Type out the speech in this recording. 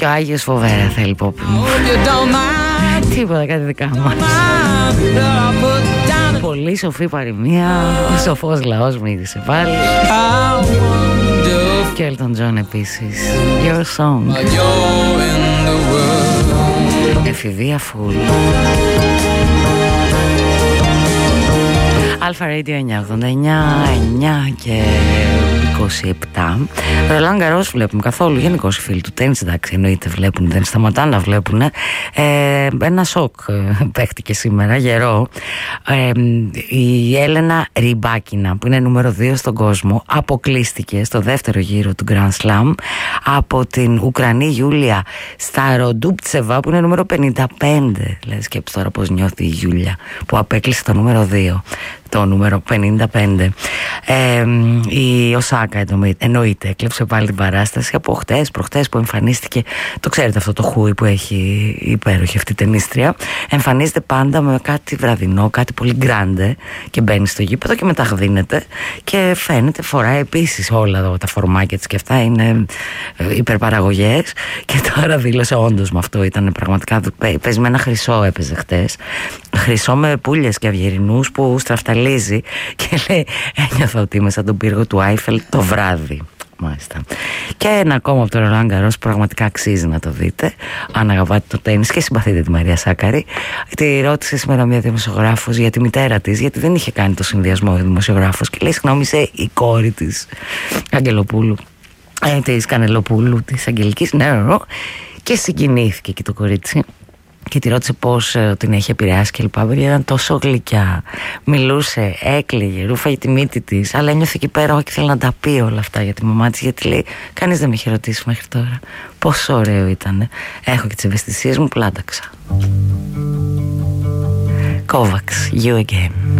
ο Άγιος φοβέρα θέλει πόπι μου. Τίποτα, κάτι δικά μας. Πολύ σοφή παροιμία. Ο σοφός λαός μύρισε πάλι. Και ο Elton John επίσης. Your song. Εφηβεία full. Αλφα Radio 989, 9 και 27. Ρολάν Γκαρός βλέπουμε καθόλου. Γενικώς οι φίλοι του τένις, εντάξει, εννοείται βλέπουν, δεν σταματάνε να βλέπουν. Ένα σοκ παίχτηκε σήμερα, γερό. Η Έλενα Ριμπάκινα, που είναι νούμερο 2 στον κόσμο, αποκλείστηκε στο δεύτερο γύρο του Grand Slam από την Ουκρανή Γιούλια Σταροντούπτσεβα, που είναι νούμερο 55. Δηλαδή σκέψου τώρα πώς νιώθει η Γιούλια που απέκλεισε το νούμερο 2. Το νούμερο 55. Η Οσάκα εννοείται έκλεψε πάλι την παράσταση από προχτές που εμφανίστηκε. Το ξέρετε αυτό το χούι που έχει υπέροχη αυτή η ταινίστρια. Εμφανίζεται πάντα με κάτι βραδινό, κάτι πολύ γκράντε και μπαίνει στο γήπεδο και μεταγδύνεται και φαίνεται, φοράει επίσης όλα τα φορμάκια της και αυτά είναι υπερπαραγωγές. Και τώρα δήλωσε, όντως με αυτό ήταν πραγματικά, παίζει με ένα χρυσό, έπαιζε χτες, χρυσό με πουλιες και αυγερινούς που στραφταλίζει και λέει ένιωθα ότι είμαι σαν τον πύργο του Άιφελ το βράδυ. Μάλιστα. Και ένα ακόμα από το Ρολάν Γκαρός, πραγματικά αξίζει να το δείτε αν αγαπάτε το τένις και συμπαθείτε τη Μαρία Σάκαρη. Τη ρώτησε σήμερα μια δημοσιογράφος για τη μητέρα της, γιατί δεν είχε κάνει το συνδυασμό ο δημοσιογράφος, και λέει συγγνώμη, είσαι η κόρη της Αγγελοπούλου, της Κανελοπούλου, της Αγγελικής, ναι, και συγκινήθηκε και το κορίτσι. Και τη ρώτησε πώς την έχει επηρεάσει και λοιπά. Ήταν τόσο γλυκιά. Μιλούσε, έκλαιγε, ρούφαγε τη μύτη της, αλλά ένιωθε εκεί πέρα και ήθελε να τα πει όλα αυτά για τη μαμά της. Γιατί λέει, κανείς δεν με είχε ρωτήσει μέχρι τώρα. Πόσο ωραίο ήταν. Έχω και τις ευαισθησίες μου, πλάταξα. Kovacs, You Again.